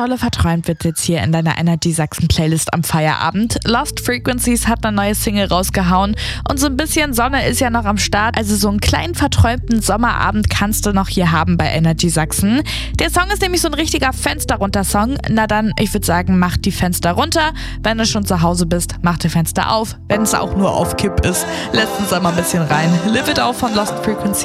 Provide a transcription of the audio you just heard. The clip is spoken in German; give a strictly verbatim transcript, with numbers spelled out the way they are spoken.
dolle verträumt wird jetzt hier in deiner Energy Sachsen Playlist am Feierabend. Lost Frequencies hat eine neue Single rausgehauen und so ein bisschen Sonne ist ja noch am Start, also so einen kleinen verträumten Sommerabend kannst du noch hier haben bei Energy Sachsen. Der Song ist nämlich so ein richtiger Fenster-runter-Song. Na dann, ich würde sagen, mach die Fenster runter. Wenn du schon zu Hause bist, mach die Fenster auf. Wenn es auch nur auf Kipp ist, lässt uns da mal ein bisschen rein. Live It Out von Lost Frequencies.